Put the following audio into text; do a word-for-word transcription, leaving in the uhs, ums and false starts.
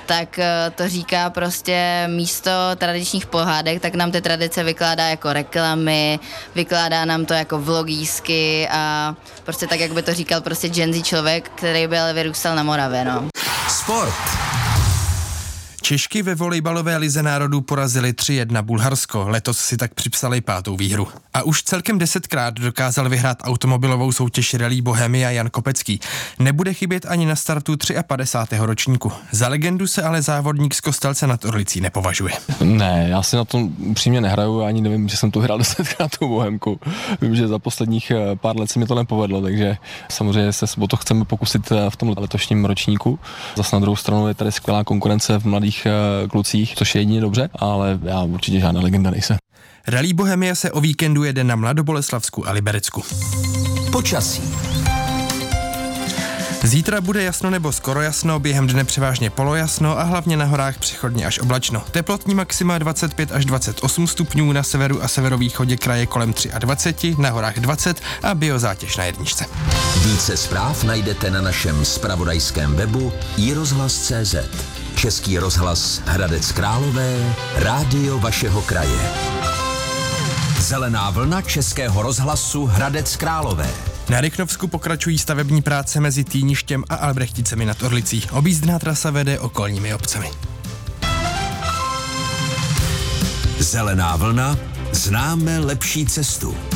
tak to říká prostě místo tradičních pohádek, tak nám ty tradice vykládá jako reklamy, vykládá nám to jako vlogísky a prostě tak, jak by to říkal prostě Gen Z člověk, který by ale vyrůstal na Moravě, no. Sport. Češky ve volejbalové lize národů porazili tři jedna Bulharsko, letos si tak připsali pátou výhru. A už celkem desetkrát dokázal vyhrát automobilovou soutěž Rallye Bohemia Jan Kopecký. Nebude chybět ani na startu padesátého třetího ročníku. Za legendu se ale závodník z Kostelce nad Orlicí nepovažuje. Ne, já si na tom upřímně nehraju, ani nevím, že jsem tu hrál desetkrát tu Bohemku. Vím, že za posledních pár let se mi to nepovedlo, takže samozřejmě se o to chceme pokusit v tom letošním ročníku. Zas na druhou stranu je tady skvělá konkurence v mladých klucích, což je jedině dobře, ale já určitě žádná legenda nejsem. Rallye Bohemia se o víkendu jede na Mladoboleslavsku a Liberecku. Počasí. Zítra bude jasno nebo skoro jasno, během dne převážně polojasno a hlavně na horách přechodně až oblačno. Teplotní maxima dvacet pět až dvacet osm stupňů, na severu a severovýchodě kraje kolem dvacet tři, na horách dvacet a biozátěž na jedničce. Více zpráv najdete na našem zpravodajském webu i rozhlas tečka cé zet. Český rozhlas Hradec Králové, rádio vašeho kraje. Zelená vlna Českého rozhlasu Hradec Králové. Na Rychnovsku pokračují stavební práce mezi Týništěm a Albrechticemi nad Orlicí. Objízdná trasa vede okolními obcemi. Zelená vlna, známe lepší cestu.